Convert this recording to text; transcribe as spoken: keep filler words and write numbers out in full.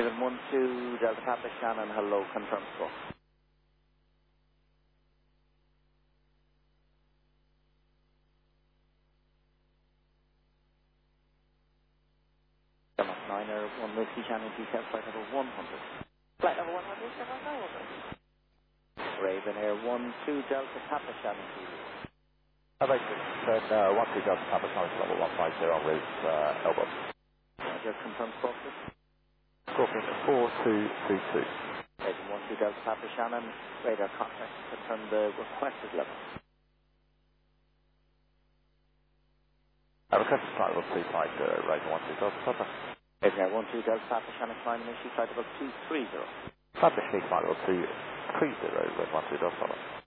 one two Delta Papa Shannon, hello, confirm score. nine Air one Whiskey Shannon, detail flight number one hundred. Flight number one hundred, seven nine over. Raven Air one two Delta Papa Shannon, Hello, turn uh, one two Delta Papa Shannon, level one five zero with uh, elbow. Roger, confirm score, please. Scorpion four two two two. Raven one two Delta Papa Shannon, radar contact, confirm the requested level. Uh, request flight level two five zero, Raven one two Delta Papa. Raven Air one two Delta Papa Shannon, climb initially flight level two three zero. Flight initially flight level two three zero, Raven one two Delta Papa.